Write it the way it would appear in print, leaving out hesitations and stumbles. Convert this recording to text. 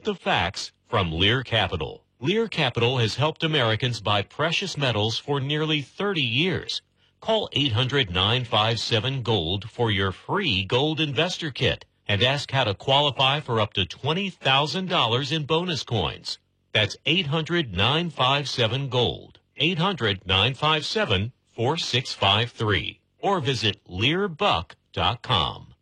the facts from Lear Capital. Lear Capital has helped Americans buy precious metals for nearly 30 years. Call 800-957-GOLD for your free gold investor kit and ask how to qualify for up to $20,000 in bonus coins. That's 800-957-GOLD. 800-957-4653. Or visit LearBuck.com.